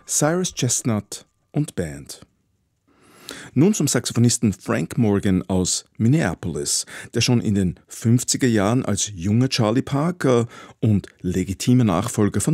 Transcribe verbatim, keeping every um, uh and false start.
Cyrus Chestnut und Band. Nun zum Saxophonisten Frank Morgan aus Minneapolis, der schon in den fünfziger Jahren als junger Charlie Parker und legitimer Nachfolger von